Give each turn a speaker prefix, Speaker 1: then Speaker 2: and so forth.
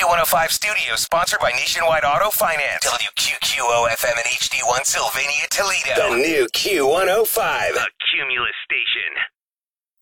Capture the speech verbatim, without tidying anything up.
Speaker 1: Q one oh five Studios, sponsored by Nationwide Auto Finance. W Q Q O F M and H D one Sylvania, Toledo. The new Q one oh five. A Cumulus